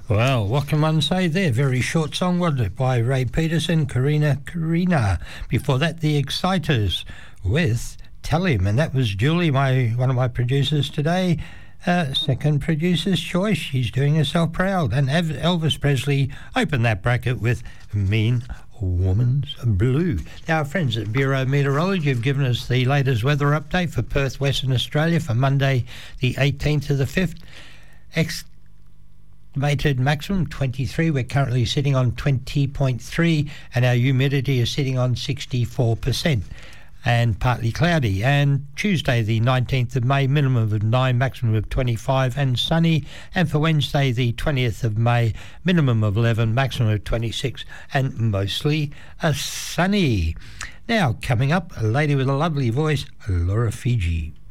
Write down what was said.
Well, what can one say there? Very short song, wasn't it, by Ray Peterson, Karina. Before that, The Exciters with Tell Him, and that was Julie, one of my producers today. Second producer's choice. She's doing herself proud. And Elvis Presley opened that bracket with Mean Woman's Blue. Now, our friends at Bureau Meteorology have given us the latest weather update for Perth, Western Australia for Monday, the 18th to the 5th. Estimated maximum 23. We're currently sitting on 20.3, and our humidity is sitting on 64%. And partly cloudy. And Tuesday, the 19th of May, minimum of 9, maximum of 25, and sunny. And for Wednesday, the 20th of May, minimum of 11, maximum of 26, and mostly sunny. Now, coming up, a lady with a lovely voice, Laura Fiji.